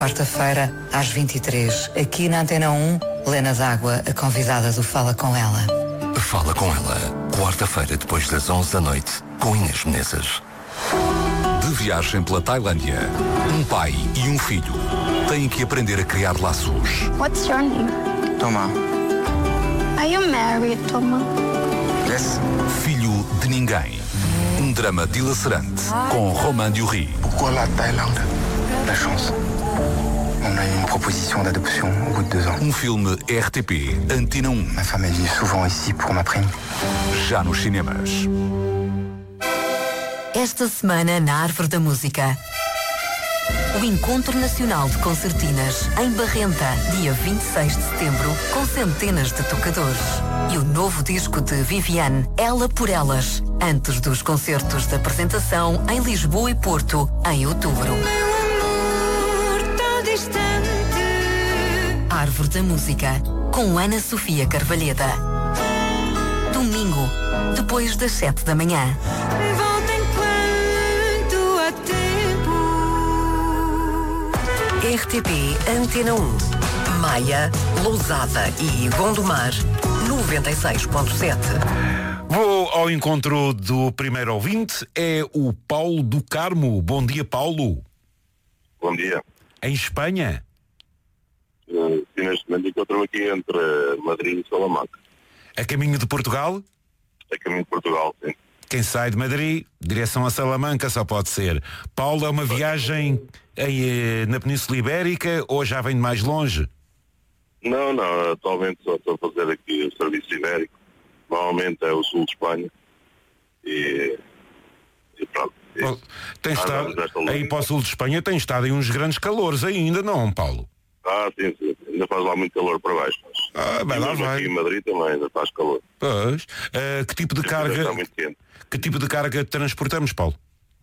Quarta-feira, às 23, aqui na Antena 1, Lena D'Água, a convidada do Fala Com Ela. Fala Com Ela, quarta-feira depois das 11 da noite, com Inês Menezes. De viagem pela Tailândia, um pai e um filho têm que aprender a criar laços. What's your name? Thomas. Are you married, Thomas? Yes. Filho de Ninguém. Um drama dilacerante com Romain Duris. Pourquoi la Thaïlande? La chance. On a eu une proposition d'adoption au bout de 2 ans. Um filme RTP Antena 1. Ma femme elle vit souvent ici pour ma prime. Já nos cinemas. Esta semana na Árvore da Música. O Encontro Nacional de Concertinas em Barrenta, dia 26 de setembro, com centenas de tocadores. E o novo disco de Viviane, Ela por Elas, antes dos concertos de apresentação em Lisboa e Porto, em outubro. Árvore da Música, com Ana Sofia Carvalheda. Domingo, depois das 7 da manhã. RTP Antena 1, Maia, Lousada e Gondomar, 96.7. Vou ao encontro do primeiro ouvinte, é o Paulo do Carmo. Bom dia, Paulo. Bom dia. Em Espanha? E neste momento encontro-me aqui entre Madrid e Salamanca. A caminho de Portugal? A caminho de Portugal, sim. Quem sai de Madrid, direção a Salamanca, só pode ser. Paulo, é uma viagem na Península Ibérica ou já vem de mais longe? Não, atualmente só estou a fazer aqui o serviço ibérico. Normalmente é o sul de Espanha. E pronto. Tem estado, aí para o sul de Espanha tem estado em uns grandes calores ainda, não, Paulo? Sim. Ainda faz lá muito calor para baixo. Vai lá, vai. Aqui em Madrid também ainda faz calor. Pois. Que tipo de carga... Está muito quente. Que tipo de carga transportamos, Paulo?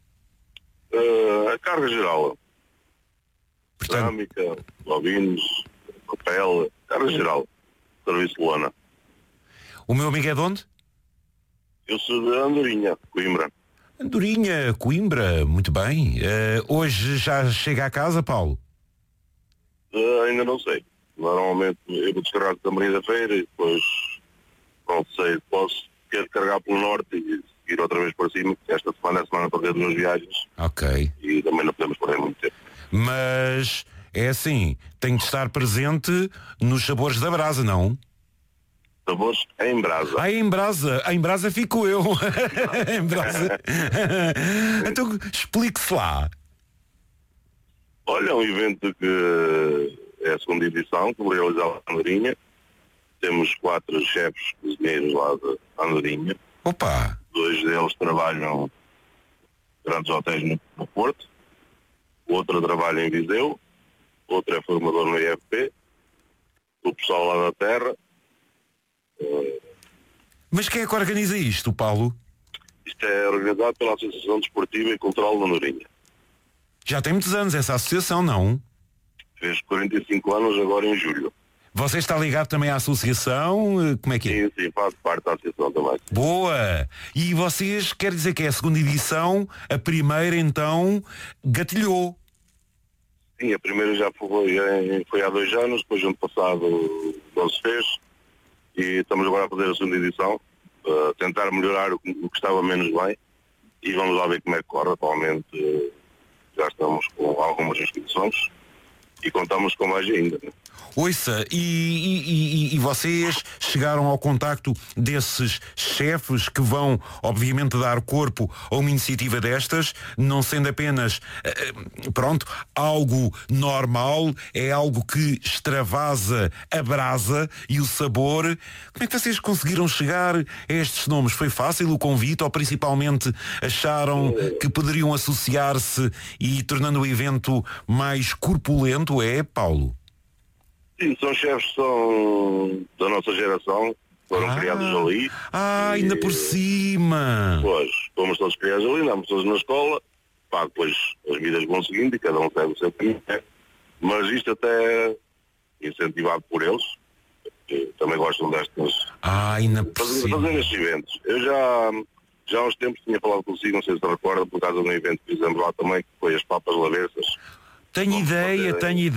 A carga geral. Cerâmica, bobinos, papel, carga geral. Serviço de lona. O meu amigo é de onde? Eu sou de Andorinha, Coimbra. Andorinha, Coimbra, muito bem. Hoje já chega à casa, Paulo? Ainda não sei. Normalmente eu vou descarregar da Maria da Feira e depois não sei, quero carregar pelo norte e seguir outra vez para cima, porque esta semana é a semana para ver duas viagens. Ok. E também não podemos perder muito tempo. Mas é assim, tem de estar presente nos sabores da brasa, não? Sabores em brasa. Em brasa fico eu. Em brasa. Então explique-se lá. Olha, é um evento que é a segunda edição, que vou realizar lá na Andorinha. Temos 4 chefes cozinheiros lá de Andorinha. Opa! 2 deles trabalham em grandes hotéis no Porto. O outro trabalha em Viseu. O outro é formador no IFP. O pessoal lá da terra. Mas quem é que organiza isto, Paulo? Isto é organizado pela Associação Desportiva e Cultural da Andorinha. Já tem muitos anos essa associação, não? Fez 45 anos agora em julho. Você está ligado também à associação? Como é que é? Sim, faço parte da associação também. Boa! E vocês, quer dizer que é a segunda edição, a primeira então gatilhou? Sim, a primeira já foi há 2 anos, depois ano passado não se fez e estamos agora a fazer a segunda edição, tentar melhorar o que estava menos bem e vamos lá ver como é que corre. Atualmente já estamos com algumas inscrições e contamos com mais ainda. Né? Ouça, e vocês chegaram ao contacto desses chefes que vão, obviamente, dar corpo a uma iniciativa destas, não sendo apenas, algo normal, é algo que extravasa a brasa e o sabor. Como é que vocês conseguiram chegar a estes nomes? Foi fácil o convite ou principalmente acharam que poderiam associar-se e tornando o evento mais corpulento, Paulo? Sim, são chefes da nossa geração, foram criados ali. Ainda por cima! Pois, fomos todos criados ali, andamos todos na escola, depois as vidas vão seguindo e cada um segue o seu caminho, né? Mas isto até é incentivado por eles, que também gostam destas... ainda por cima. Fazer estes eventos. Eu já há uns tempos tinha falado consigo, não sei se recorda, por causa de um evento que fizemos lá também, que foi as Papas Lavessas. Tenho ideia.